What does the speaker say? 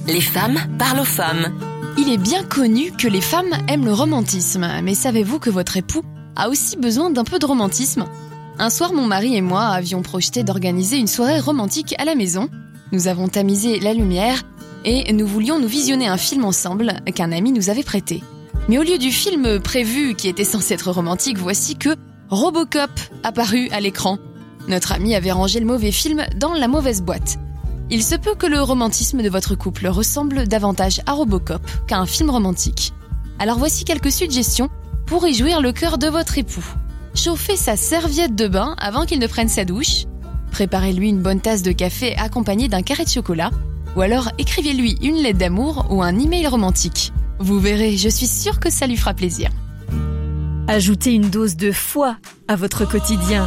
Les femmes parlent aux femmes. Il est bien connu que les femmes aiment le romantisme, mais savez-vous que votre époux a aussi besoin d'un peu de romantisme ? Un soir, mon mari et moi avions projeté d'organiser une soirée romantique à la maison. Nous avons tamisé la lumière et nous voulions nous visionner un film ensemble qu'un ami nous avait prêté. Mais au lieu du film prévu qui était censé être romantique, voici que Robocop apparut à l'écran. Notre ami avait rangé le mauvais film dans la mauvaise boîte. Il se peut que le romantisme de votre couple ressemble davantage à Robocop qu'à un film romantique. Alors voici quelques suggestions pour réjouir le cœur de votre époux. Chauffez sa serviette de bain avant qu'il ne prenne sa douche. Préparez-lui une bonne tasse de café accompagnée d'un carré de chocolat. Ou alors écrivez-lui une lettre d'amour ou un email romantique. Vous verrez, je suis sûre que ça lui fera plaisir. Ajoutez une dose de foi à votre quotidien.